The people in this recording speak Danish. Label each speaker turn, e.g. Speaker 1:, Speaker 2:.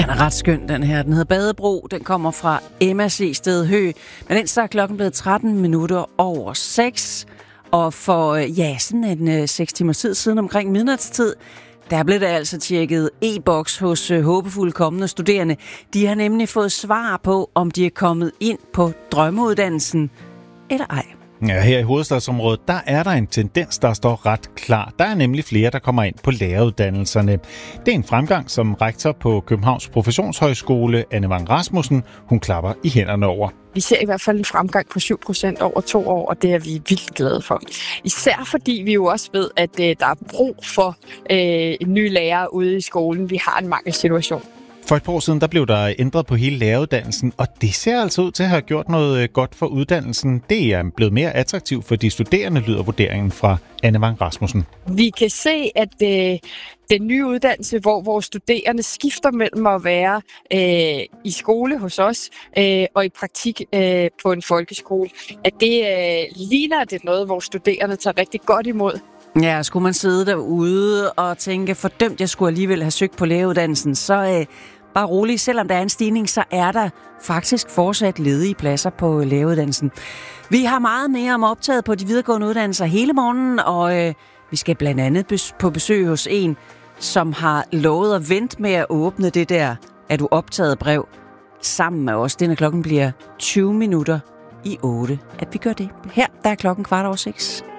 Speaker 1: Den er ret skøn, den her. Den hedder Badebro. Den kommer fra Emma C. Sted Hø. Men den så er klokken blevet 13 minutter over 6. Og for sådan en 6 timers tid siden omkring midnatstid, der blev der altså tjekket e-boks hos håbefulde kommende studerende. De har nemlig fået svar på, om de er kommet ind på drømmeuddannelsen eller ej.
Speaker 2: Ja, her i hovedstadsområdet, der er der en tendens, der står ret klar. Der er nemlig flere, der kommer ind på læreruddannelserne. Det er en fremgang, som rektor på Københavns Professionshøjskole, Anne Vang Rasmussen, hun klapper i hænderne over.
Speaker 3: Vi ser i hvert fald en fremgang på 7% over 2 år, og det er vi vildt glade for. Især fordi vi jo også ved, at der er brug for en ny lærer ude i skolen. Vi har en mangelsituation.
Speaker 2: For et par år siden, der blev der ændret på hele læreruddannelsen, og det ser altså ud til at have gjort noget godt for uddannelsen. Det er blevet mere attraktivt for de studerende, lyder vurderingen fra Anne Vang Rasmussen.
Speaker 3: Vi kan se, at den nye uddannelse, hvor vores studerende skifter mellem at være i skole hos os og i praktik på en folkeskole, at det ligner, at det er noget, hvor studerende tager rigtig godt imod.
Speaker 1: Ja, skulle man sidde derude og tænke, fordømt, jeg skulle alligevel have søgt på læreruddannelsen, så bare roligt, selvom der er en stigning, så er der faktisk fortsat ledige pladser på læreruddannelsen. Vi har meget mere om optaget på de videregående uddannelser hele morgenen, og vi skal blandt andet på besøg hos en, som har lovet at vente med at åbne det der, at du optaget brev sammen med os. Denne klokken bliver 20 minutter i 8, at vi gør det. Her der er klokken 7:15.